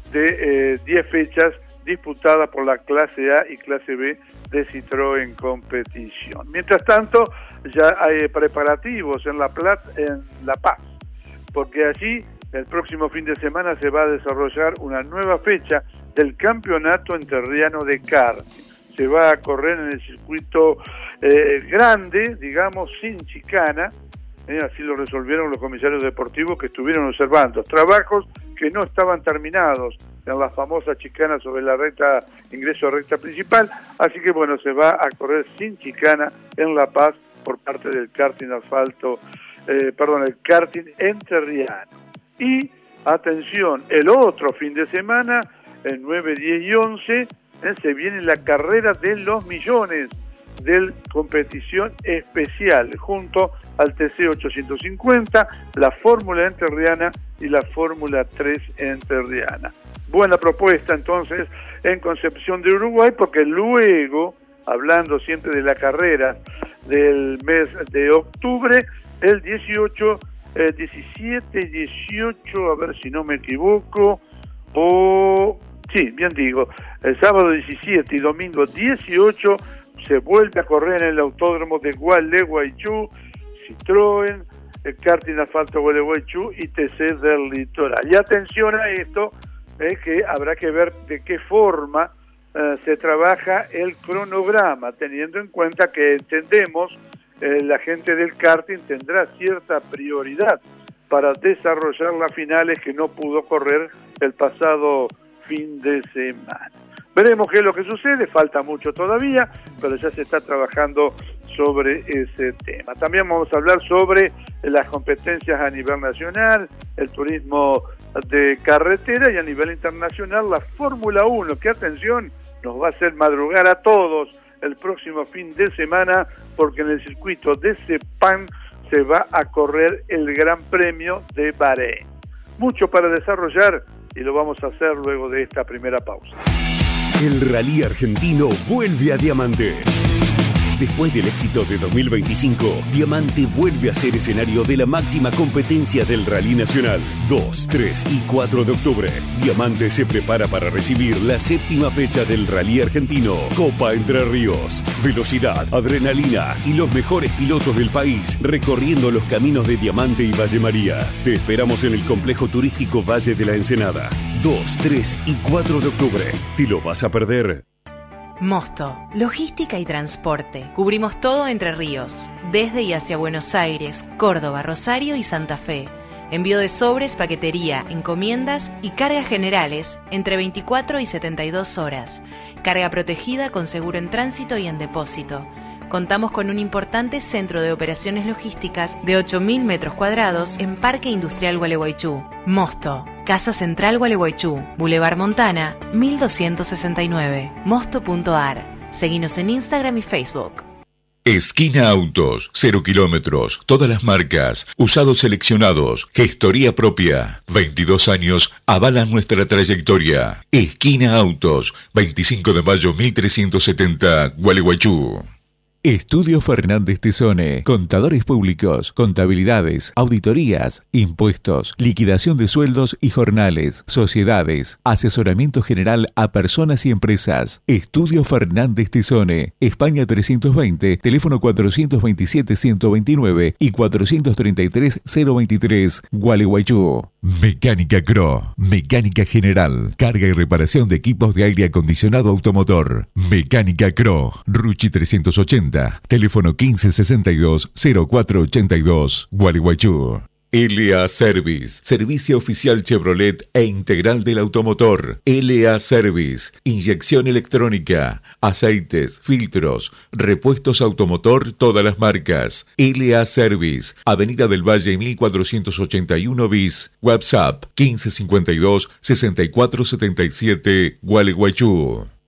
de 10 fechas disputadas por la clase A y clase B de Citroën Competición. Mientras tanto, ya hay preparativos en La Paz, porque allí el próximo fin de semana se va a desarrollar una nueva fecha del Campeonato Entrerriano de Karting. Se va a correr en el circuito grande, digamos, sin chicana. Así lo resolvieron los comisarios deportivos que estuvieron observando. Trabajos que no estaban terminados en la famosa chicana sobre la recta, ingreso a recta principal. Así que bueno, se va a correr sin chicana en La Paz por parte del karting el karting entrerriano. Y atención, el otro fin de semana, el 9, 10 y 11, se viene la carrera de los millones de competición especial, junto al TC 850, la Fórmula Entrerriana y la Fórmula 3 Entrerriana. Buena propuesta entonces en Concepción de Uruguay, porque luego, hablando siempre de la carrera del mes de octubre, el 17 y 18, a ver si no me equivoco, sí, bien digo, el sábado 17 y domingo 18 se vuelve a correr en el autódromo de Gualeguaychú, Citroën, el karting asfalto Gualeguaychú y TC del Litoral. Y atención a esto, que habrá que ver de qué forma se trabaja el cronograma, teniendo en cuenta que entendemos la gente del karting tendrá cierta prioridad para desarrollar las finales que no pudo correr el pasado fin de semana. Veremos qué es lo que sucede, falta mucho todavía, pero ya se está trabajando sobre ese tema. También vamos a hablar sobre las competencias a nivel nacional, el turismo de carretera y a nivel internacional la Fórmula 1, que atención, nos va a hacer madrugar a todos el próximo fin de semana, porque en el circuito de Sepang se va a correr el Gran Premio de Bahrein. Mucho para desarrollar y lo vamos a hacer luego de esta primera pausa. El rally argentino vuelve a Diamante. Después del éxito de 2025, Diamante vuelve a ser escenario de la máxima competencia del Rally Nacional. 2, 3 y 4 de octubre, Diamante se prepara para recibir la 7ª fecha del Rally Argentino, Copa Entre Ríos. Velocidad, adrenalina y los mejores pilotos del país recorriendo los caminos de Diamante y Valle María. Te esperamos en el complejo turístico Valle de la Ensenada. 2, 3 y 4 de octubre. ¿Te lo vas a perder? Mosto, logística y transporte. Cubrimos todo Entre Ríos, desde y hacia Buenos Aires, Córdoba, Rosario y Santa Fe. Envío de sobres, paquetería, encomiendas y cargas generales entre 24 y 72 horas. Carga protegida con seguro en tránsito y en depósito. Contamos con un importante centro de operaciones logísticas de 8.000 metros cuadrados en Parque Industrial Gualeguaychú. Mosto, Casa Central Gualeguaychú, Boulevard Montana, 1269, mosto.ar. Seguinos en Instagram y Facebook. Esquina Autos, 0 kilómetros, todas las marcas, usados seleccionados, gestoría propia. 22 años avalan nuestra trayectoria. Esquina Autos, 25 de mayo 1370, Gualeguaychú. Estudio Fernández Tesone, contadores públicos, contabilidades, auditorías, impuestos, liquidación de sueldos y jornales, sociedades, asesoramiento general a personas y empresas. Estudio Fernández Tesone, España 320, teléfono 427-129 y 433-023, Gualeguaychú. Mecánica Cro, mecánica general, carga y reparación de equipos de aire acondicionado automotor. Mecánica Cro, Ruchi 380, teléfono 1562-0482, Gualeguaychú. LA Service, servicio oficial Chevrolet e integral del automotor. LA Service, inyección electrónica, aceites, filtros, repuestos automotor, todas las marcas. LA Service, Avenida del Valle 1481 bis, WhatsApp 1552-6477, Gualeguaychú.